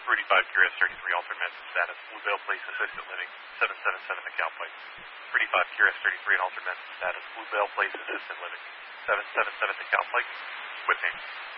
Rudy 5, QRS 33, altered message status, Bluebell Place, Assisted Living, 777 McCow Place. Rudy 5, QRS 33, and altered message status, Bluebell Place, Assisted Living, 777 McCow Place. With me.